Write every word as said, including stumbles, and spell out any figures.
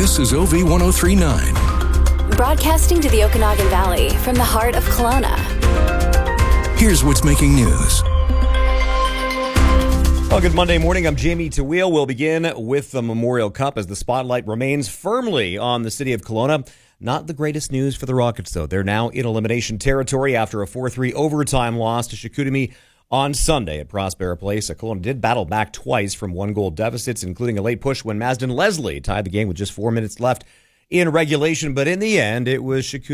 This is O V ten thirty-nine. Broadcasting to the Okanagan Valley from the heart of Kelowna. Here's what's making news. Well, good Monday morning. I'm Jamie Tawil. We'll begin with the Memorial Cup as the spotlight remains firmly on the city of Kelowna. Not the greatest news for the Rockets, though. They're now in elimination territory after a four three overtime loss to Chicoutimi on Sunday at Prospera Place. Kelowna did battle back twice from one-goal deficits, including a late push when Masden Leslie tied the game with just four minutes left in regulation. But in the end, it was Chicoutimi